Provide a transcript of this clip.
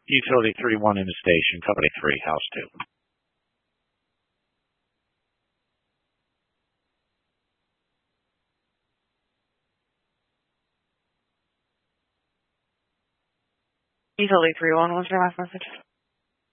Utility 3-1 in the station, Company 3, House 2. Utility 3-1, what's your last message?